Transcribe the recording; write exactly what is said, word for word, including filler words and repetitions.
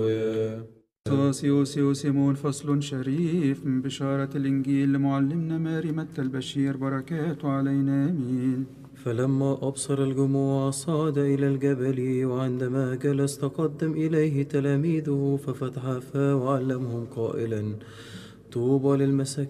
سوسيو سيمون فصل شريف من بشارة الإنجيل لمعلمنا ماري متى البشير، بركاته علينا آمين. فلما أبصر الجموع صعد إلى الجبل، وعندما جلس تقدم إليه تلاميذه ففتح فاه وعلمهم قائلا: طوبى للمساكين